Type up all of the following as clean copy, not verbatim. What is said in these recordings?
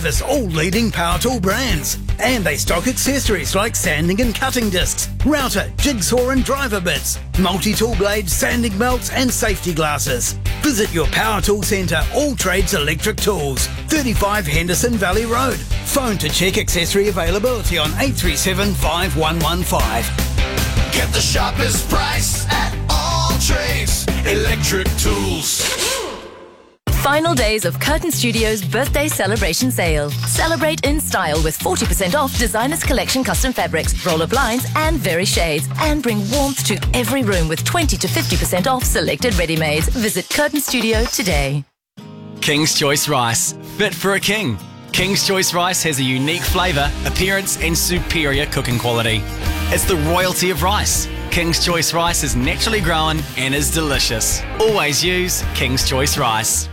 service all leading power tool brands. And they stock accessories like sanding and cutting discs, router, jigsaw and driver bits, multi-tool blades, sanding belts and safety glasses. Visit your power tool centre, All Trades Electric Tools, 35 Henderson Valley Road. Phone to check accessory availability on 837 5115. Get the sharpest price at All Trades Electric Tools. Final days of Curtin Studios' birthday celebration sale. Celebrate in style with 40% off Designers Collection custom fabrics, roller blinds and very shades. And bring warmth to every room with 20 to 50% off selected ready-mades. Visit Curtin Studio today. King's Choice Rice. Fit for a king. King's Choice Rice has a unique flavour, appearance and superior cooking quality. It's the royalty of rice. King's Choice Rice is naturally grown and is delicious. Always use King's Choice Rice.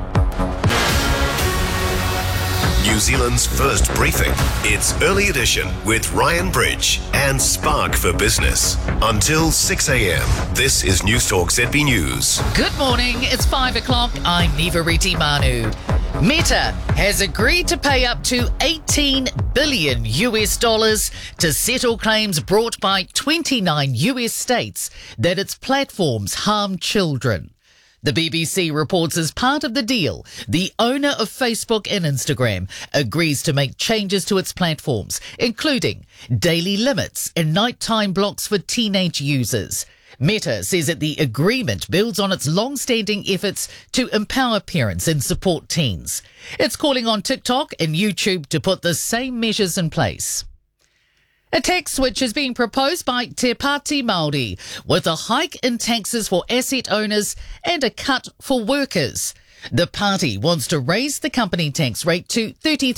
New Zealand's first briefing. It's Early Edition with Ryan Bridge and Spark for Business. Until 6 a.m. This is Newstalk ZB News. Good morning, it's 5 o'clock. I'm Niva Reti Manu. Meta has agreed to pay up to $18 billion to settle claims brought by 29 US states that its platforms harm children. The BBC reports as part of the deal, the owner of Facebook and Instagram agrees to make changes to its platforms, including daily limits and nighttime blocks for teenage users. Meta says that the agreement builds on its long-standing efforts to empower parents and support teens. It's calling on TikTok and YouTube to put the same measures in place. A tax switch is being proposed by Te Pāti Māori, with a hike in taxes for asset owners and a cut for workers. The party wants to raise the company tax rate to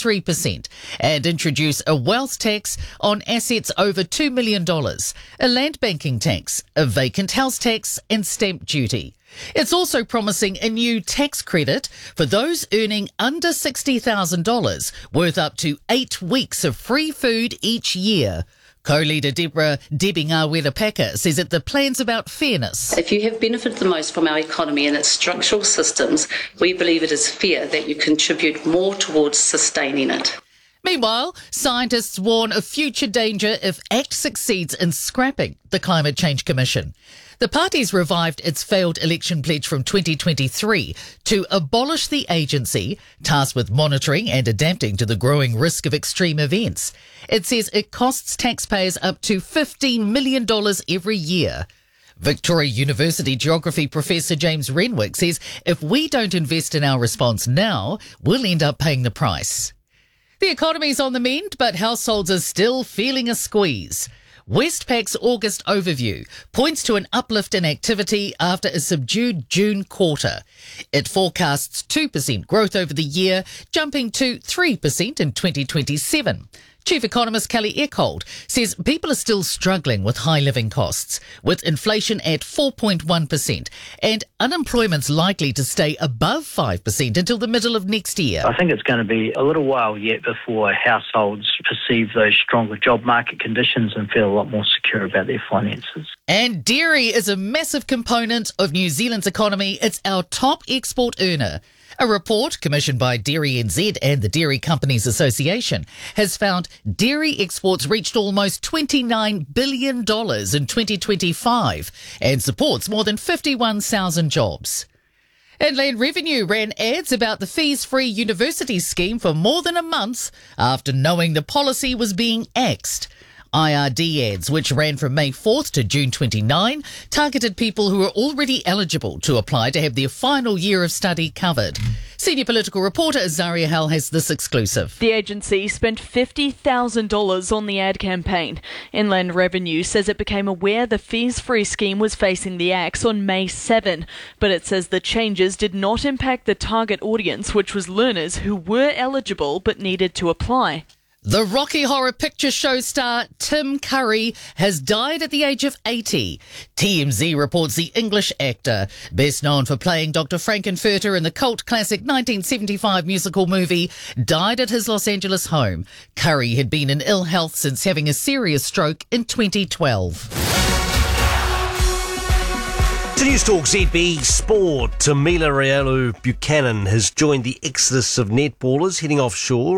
33% and introduce a wealth tax on assets over $2 million, a land banking tax, a vacant house tax and stamp duty. It's also promising a new tax credit for those earning under $60,000, worth up to 8 weeks of free food each year. Co-leader Debbie Ngāwera-Paka says that the plan's about fairness. If you have benefited the most from our economy and its structural systems, we believe it is fair that you contribute more towards sustaining it. Meanwhile, scientists warn of future danger if ACT succeeds in scrapping the Climate Change Commission. The party's revived its failed election pledge from 2023 to abolish the agency, tasked with monitoring and adapting to the growing risk of extreme events. It says it costs taxpayers up to $15 million every year. Victoria University geography professor James Renwick says if we don't invest in our response now, we'll end up paying the price. The economy's on the mend, but households are still feeling a squeeze. Westpac's August overview points to an uplift in activity after a subdued June quarter. It forecasts 2% growth over the year, jumping to 3% in 2027. Chief Economist Kelly Eckhold says people are still struggling with high living costs, with inflation at 4.1% and unemployment's likely to stay above 5% until the middle of next year. I think it's going to be a little while yet before households perceive those stronger job market conditions and feel a lot more secure about their finances. And dairy is a massive component of New Zealand's economy. It's our top export earner. A report commissioned by Dairy NZ and the Dairy Companies Association has found dairy exports reached almost $29 billion in 2025 and supports more than 51,000 jobs. And Land Revenue ran ads about the fees-free university scheme for more than a month after knowing the policy was being axed. IRD ads, which ran from May 4th to June 29, targeted people who were already eligible to apply to have their final year of study covered. Senior political reporter Azaria Hell has this exclusive. The agency spent $50,000 on the ad campaign. Inland Revenue says it became aware the fees-free scheme was facing the axe on May 7, but it says the changes did not impact the target audience, which was learners who were eligible but needed to apply. The Rocky Horror Picture Show star Tim Curry has died at the age of 80. TMZ reports the English actor, best known for playing Dr. Frankenfurter in the cult classic 1975 musical movie, died at his Los Angeles home. Curry had been in ill health since having a serious stroke in 2012. To Newstalk ZB Sport, Tamila Rialu Buchanan has joined the exodus of netballers heading offshore